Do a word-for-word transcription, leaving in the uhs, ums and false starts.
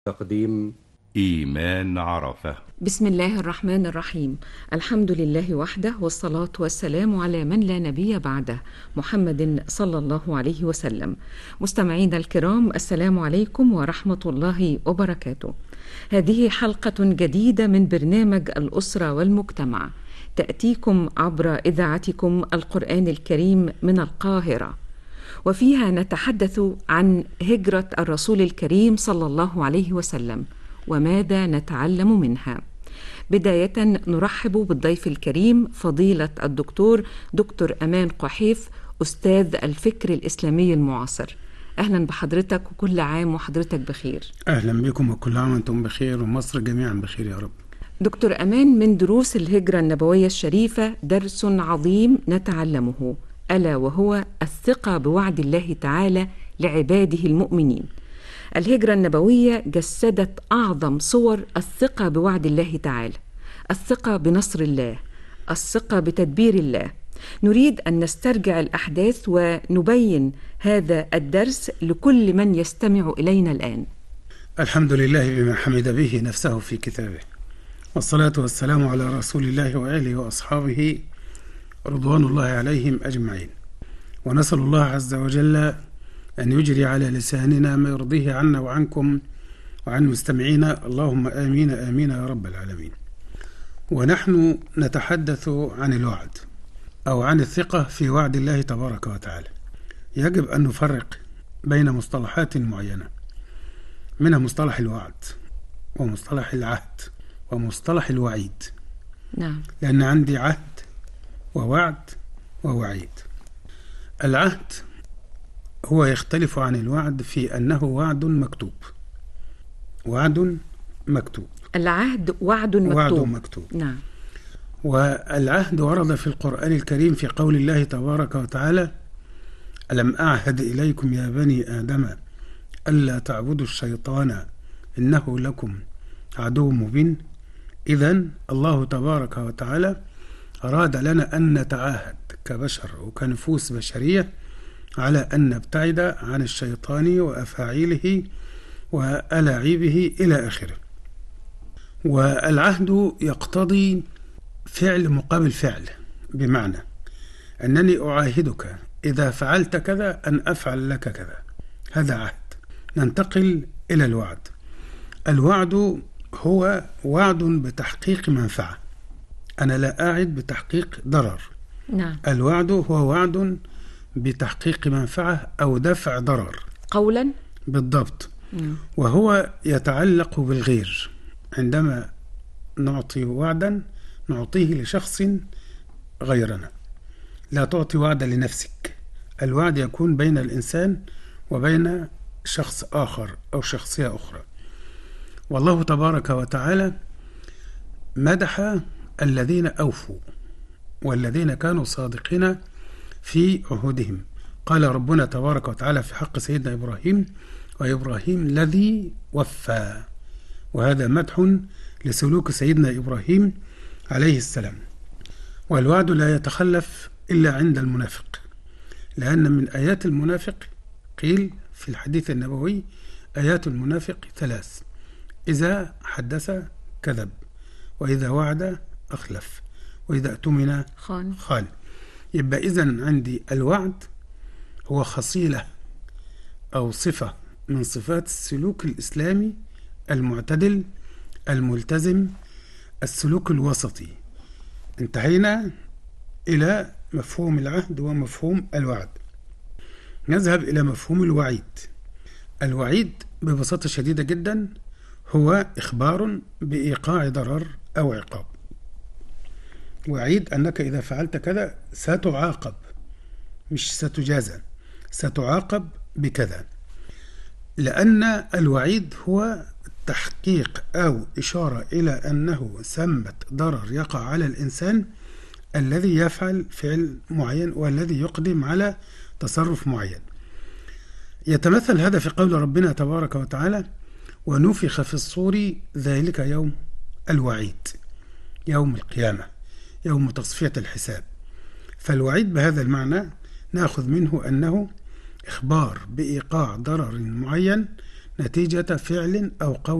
تقديم إيمان عرفة. بسم الله الرحمن الرحيم. الحمد لله وحده، والصلاة والسلام على من لا نبي بعده، محمد صلى الله عليه وسلم. مستمعينا الكرام، السلام عليكم ورحمة الله وبركاته. هذه حلقة جديدة من برنامج الأسرة والمجتمع، تأتيكم عبر إذاعتكم القرآن الكريم من القاهرة، وفيها نتحدث عن هجرة الرسول الكريم صلى الله عليه وسلم وماذا نتعلم منها. بداية نرحب بالضيف الكريم فضيلة الدكتور دكتور أمان قحيف، أستاذ الفكر الإسلامي المعاصر. أهلا بحضرتك، وكل عام وحضرتك بخير. أهلا بكم، وكل عام وأنتم بخير، ومصر جميعا بخير يا رب. دكتور أمان، من دروس الهجرة النبوية الشريفة درس عظيم نتعلمه، ألا وهو الثقة بوعد الله تعالى لعباده المؤمنين. الهجرة النبوية جسدت أعظم صور الثقة بوعد الله تعالى، الثقة بنصر الله، الثقة بتدبير الله. نريد أن نسترجع الأحداث ونبين هذا الدرس لكل من يستمع إلينا الآن. الحمد لله بما حمد به نفسه في كتابه، والصلاة والسلام على رسول الله وآله وأصحابه رضوان الله عليهم أجمعين. ونسأل الله عز وجل أن يجري على لساننا ما يرضيه عنا وعنكم وعن مستمعينا، اللهم آمين آمين يا رب العالمين. ونحن نتحدث عن الوعد أو عن الثقة في وعد الله تبارك وتعالى. يجب أن نفرق بين مصطلحات معينة، منها مصطلح الوعد ومصطلح العهد ومصطلح الوعيد. نعم. لأن عندي عهد ووعد ووعيد. العهد هو يختلف عن الوعد في أنه وعد مكتوب، وعد مكتوب. العهد وعد مكتوب. وعد مكتوب. نعم. والعهد ورد في القرآن الكريم في قول الله تبارك وتعالى: ألم أعهد إليكم يا بني آدم ألا تعبدوا الشيطان إنه لكم عدو مبين. إذن الله تبارك وتعالى أراد لنا أن نتعاهد كبشر وكنفوس بشرية على أن نبتعد عن الشيطان وأفاعيله وألاعيبه إلى آخره. والعهد يقتضي فعل مقابل فعل، بمعنى أنني أعاهدك إذا فعلت كذا أن أفعل لك كذا، هذا عهد. ننتقل إلى الوعد. الوعد هو وعد بتحقيق منفعة، أنا لا أعد بتحقيق ضرر. نعم. الوعد هو وعد بتحقيق منفعة أو دفع ضرر قولا. بالضبط. مم. وهو يتعلق بالغير. عندما نعطي وعدا نعطيه لشخص غيرنا، لا تعطي وعدا لنفسك. الوعد يكون بين الإنسان وبين شخص آخر أو شخصية أخرى. والله تبارك وتعالى مدح الذين أوفوا والذين كانوا صادقين في عهودهم. قال ربنا تبارك وتعالى في حق سيدنا إبراهيم: وإبراهيم الذي وفى. وهذا مدح لسلوك سيدنا إبراهيم عليه السلام. والوعد لا يتخلف إلا عند المنافق، لأن من آيات المنافق قيل في الحديث النبوي: آيات المنافق ثلاث: إذا حدث كذب، وإذا وعد أخلف، وإذا اؤتمن خان. خان. يبقى إذن عندي الوعد هو خصيلة أو صفة من صفات السلوك الإسلامي المعتدل الملتزم، السلوك الوسطي. انتهينا إلى مفهوم العهد ومفهوم الوعد. نذهب إلى مفهوم الوعيد. الوعيد ببساطة شديدة جدا هو إخبار بإيقاع ضرر أو عقاب. وعيد أنك إذا فعلت كذا ستعاقب، مش ستجازى، ستعاقب بكذا. لأن الوعيد هو تحقيق أو إشارة إلى أنه ثمة ضرر يقع على الإنسان الذي يفعل فعل معين والذي يقدم على تصرف معين. يتمثل هذا في قول ربنا تبارك وتعالى: ونفخ في الصور ذلك يوم الوعيد، يوم القيامة، يوم تصفية الحساب. فالوعيد بهذا المعنى نأخذ منه أنه إخبار بإيقاع ضرر معين نتيجة فعل أو قول